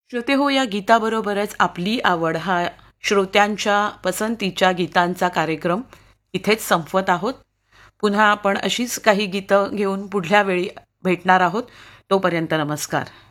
श्रोते हो, या गीताबरोबरच आपली आवड हा श्रोत्यांच्या पसंतीच्या गीतांचा कार्यक्रम इथेच संपवत आहोत. पुन्हा आपण अशीच काही गीतं घेऊन पुढल्या वेळी भेटणार आहोत. तोपर्यंत नमस्कार.